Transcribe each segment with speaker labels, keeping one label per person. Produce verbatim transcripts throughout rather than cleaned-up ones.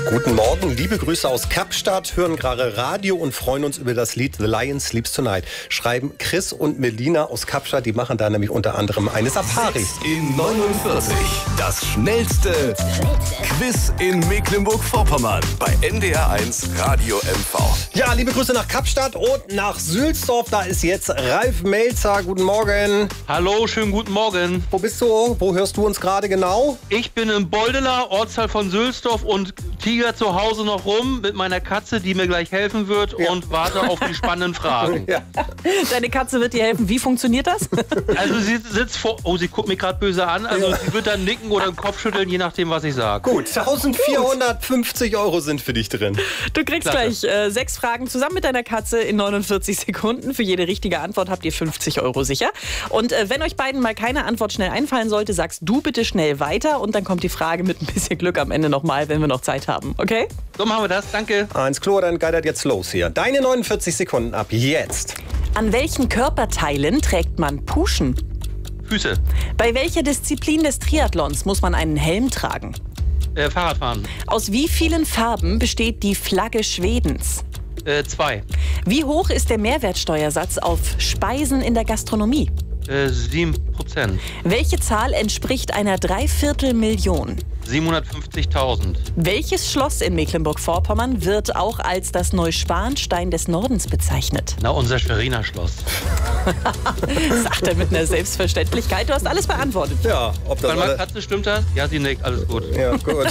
Speaker 1: Guten Morgen, liebe Grüße aus Kapstadt, hören gerade Radio und freuen uns über das Lied The Lion Sleeps Tonight. Schreiben Chris und Melina aus Kapstadt, die machen da nämlich unter anderem eine Safari.
Speaker 2: sechs in neunundvierzig, das schnellste Quiz in Mecklenburg-Vorpommern bei N D R eins Radio M V.
Speaker 1: Ja, liebe Grüße nach Kapstadt und nach Sülzdorf, da ist jetzt Ralf Melzer. Guten Morgen.
Speaker 3: Hallo, schönen guten Morgen.
Speaker 1: Wo bist du? Wo hörst du uns gerade genau?
Speaker 3: Ich bin in Boldela, Ortsteil von Sülzdorf und tiger zu Hause noch rum mit meiner Katze, die mir gleich helfen wird
Speaker 1: Ja.
Speaker 3: und warte auf die spannenden Fragen.
Speaker 1: Ja.
Speaker 4: Deine Katze wird dir helfen. Wie funktioniert das?
Speaker 3: Also sie sitzt vor... Oh, sie guckt mich gerade böse an. Also
Speaker 1: Ja.
Speaker 3: sie wird dann nicken oder den Kopf schütteln, je nachdem, was ich sage.
Speaker 1: Gut, eintausendvierhundertfünfzig Euro sind für dich drin.
Speaker 4: Du kriegst
Speaker 3: Klasse.
Speaker 4: gleich äh, sechs Fragen zusammen mit deiner Katze in neunundvierzig Sekunden. Für jede richtige Antwort habt ihr fünfzig Euro sicher. Und äh, wenn euch beiden mal keine Antwort schnell einfallen sollte, sagst du bitte schnell weiter und dann kommt die Frage mit ein bisschen Glück am Ende nochmal, wenn wir noch Zeit haben. Okay?
Speaker 3: So machen wir das. Danke.
Speaker 1: Eins Klo, dann geitert jetzt los hier. Deine neunundvierzig Sekunden ab jetzt.
Speaker 4: An welchen Körperteilen trägt man Puschen?
Speaker 3: Füße.
Speaker 4: Bei welcher Disziplin des Triathlons muss man einen Helm tragen?
Speaker 3: Äh, Fahrradfahren.
Speaker 4: Aus wie vielen Farben besteht die Flagge Schwedens?
Speaker 3: Äh, zwei.
Speaker 4: Wie hoch ist der Mehrwertsteuersatz auf Speisen in der Gastronomie?
Speaker 3: Äh, sieben Prozent.
Speaker 4: Welche Zahl entspricht einer Dreiviertelmillion?
Speaker 3: siebenhundertfünfzigtausend.
Speaker 4: Welches Schloss in Mecklenburg-Vorpommern wird auch als das Neuschwanstein des Nordens bezeichnet?
Speaker 3: Na, unser Schweriner Schloss.
Speaker 4: Sagt er mit einer Selbstverständlichkeit. Du hast alles beantwortet.
Speaker 1: Ja, ob das
Speaker 3: Warte mal,
Speaker 1: alle...
Speaker 3: Katze, stimmt das? Ja, sie nickt. Alles gut.
Speaker 1: Ja, gut.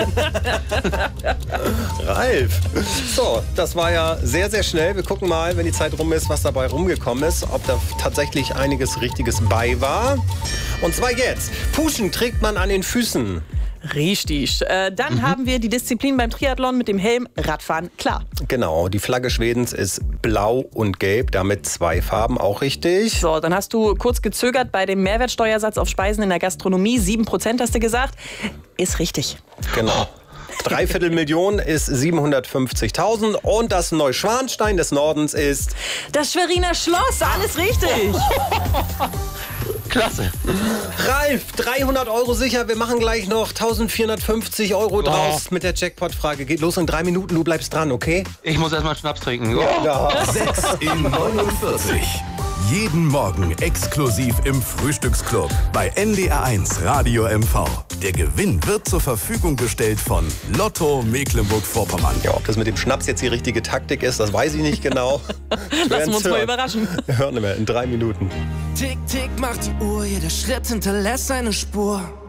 Speaker 1: Ralf. So, das war ja sehr, sehr schnell. Wir gucken mal, wenn die Zeit rum ist, was dabei rumgekommen ist. Ob da tatsächlich einiges Richtiges bei war. Und zwar jetzt. Puschen trägt man an den Füßen.
Speaker 4: Richtig. Äh, dann haben wir die Disziplin beim Triathlon mit dem Helm Radfahren. Klar.
Speaker 1: Genau, die Flagge Schwedens ist blau und gelb, damit zwei Farben, auch richtig.
Speaker 4: So, dann hast du kurz gezögert bei dem Mehrwertsteuersatz auf Speisen in der Gastronomie. sieben Prozent hast du gesagt. Ist richtig.
Speaker 1: Genau. Dreiviertel Million ist siebenhundertfünfzigtausend und das Neuschwanstein des Nordens ist...
Speaker 4: Das Schweriner Schloss, alles richtig.
Speaker 3: Klasse.
Speaker 1: Ralf, dreihundert Euro sicher. Wir machen gleich noch eintausendvierhundertfünfzig Euro draus mit der Jackpot-Frage. Geht los in drei Minuten, du bleibst dran, okay?
Speaker 3: Ich muss erstmal Schnaps trinken.
Speaker 1: Ja.
Speaker 2: sechs in neunundvierzig. Jeden Morgen exklusiv im Frühstücksclub bei N D R eins Radio M V. Der Gewinn wird zur Verfügung gestellt von Lotto Mecklenburg-Vorpommern.
Speaker 1: Ja, ob das mit dem Schnaps jetzt die richtige Taktik ist, das weiß ich nicht genau.
Speaker 4: Lassen wir uns mal überraschen.
Speaker 1: Wir hören wir in drei Minuten.
Speaker 5: Tick, tick, macht die Uhr, jeder Schritt hinterlässt eine Spur.